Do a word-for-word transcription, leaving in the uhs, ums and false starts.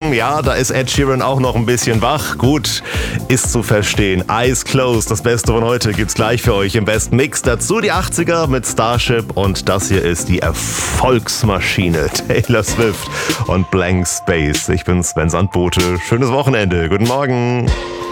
Morgen. Ja, da ist Ed Sheeran auch noch ein bisschen wach. Gut, ist zu verstehen. Eyes Closed, das Beste von heute gibt's gleich für euch im Best Mix. Dazu die achtziger mit Starship und das hier ist die Erfolgsmaschine Taylor Swift und Blank Space. Ich bin Sven Sandbote. Schönes Wochenende. Guten Morgen.